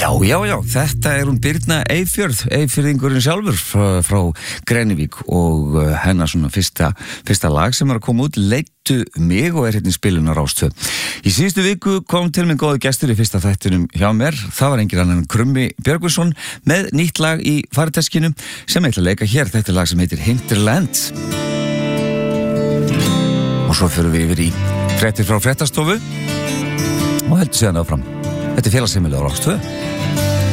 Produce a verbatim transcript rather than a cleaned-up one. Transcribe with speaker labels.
Speaker 1: Já, já, já, þetta er hún Birna Eyfjörð, Eyfjörðingurinn sjálfur frá, frá Grenivík og hennar svona fyrsta, fyrsta lag sem er að koma út, Leittu mig, og er hérna í spilinu á Rás tvö. Í síðustu viku kom til minn góður gestur í fyrsta þættinum hjá mér, það var engin annan en Krummi Björgvinsson með nýtt lag í fariteskinu sem ég ætla að leika hér. Þetta er lag sem heitir Hinterland. Og svo förum við yfir í fréttir frá fréttastofu og heldur síðan áfram. Þetta er félagsheimilið á Rás tvö.